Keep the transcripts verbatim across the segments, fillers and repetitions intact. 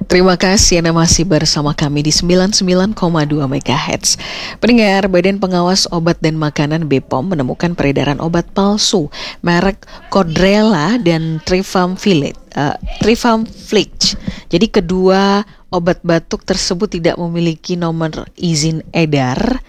Terima kasih Anda masih bersama kami di sembilan puluh sembilan koma dua megahertz. Pendengar, Badan Pengawas Obat dan Makanan B P O M menemukan peredaran obat palsu merek Cordrella dan Trifamfilate, uh, Trifamflix. Jadi kedua obat batuk tersebut tidak memiliki nomor izin edar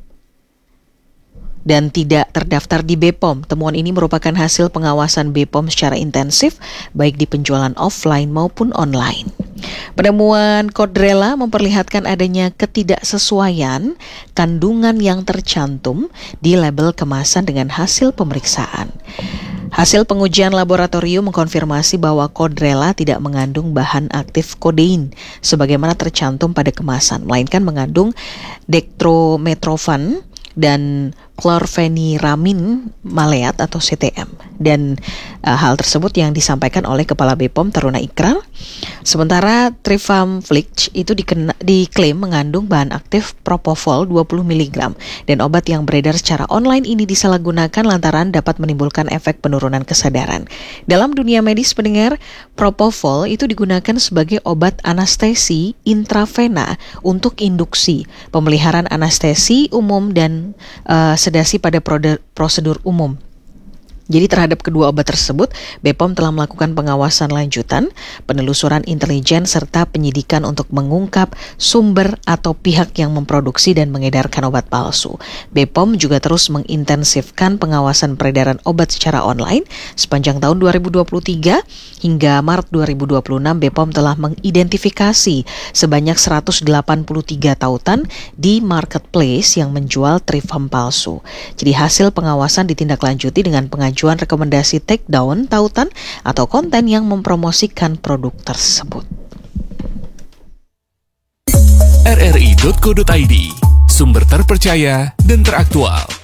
dan tidak terdaftar di B P O M. Temuan ini merupakan hasil pengawasan B P O M secara intensif, baik di penjualan offline maupun online. Penemuan Cordrella memperlihatkan adanya ketidaksesuaian kandungan yang tercantum di label kemasan dengan hasil pemeriksaan. Hasil pengujian laboratorium mengkonfirmasi bahwa Cordrella tidak mengandung bahan aktif kodein sebagaimana tercantum pada kemasan, melainkan mengandung dextromethorphan dan chlorpheniramine maleat atau C T M. Dan uh, hal tersebut yang disampaikan oleh Kepala B P O M Taruna Ikrar. Sementara Trifamflix itu dikena, diklaim mengandung bahan aktif propofol dua puluh miligram dan obat yang beredar secara online ini disalahgunakan lantaran dapat menimbulkan efek penurunan kesadaran. Dalam dunia medis, pendengar, propofol itu digunakan sebagai obat anestesi intravena untuk induksi, pemeliharaan anestesi umum dan uh, sedasi pada prosedur umum. Jadi terhadap kedua obat tersebut, B P O M telah melakukan pengawasan lanjutan, penelusuran intelijen, serta penyidikan untuk mengungkap sumber atau pihak yang memproduksi dan mengedarkan obat palsu. B P O M juga terus mengintensifkan pengawasan peredaran obat secara online. Sepanjang tahun dua ribu dua puluh tiga hingga Maret dua ribu dua puluh enam, B P O M telah mengidentifikasi sebanyak seratus delapan puluh tiga tautan di marketplace yang menjual Trifam palsu. Jadi hasil pengawasan ditindaklanjuti dengan pengajuan rekomendasi takedown tautan atau konten yang mempromosikan produk tersebut. r r i dot co dot i d, sumber terpercaya dan teraktual.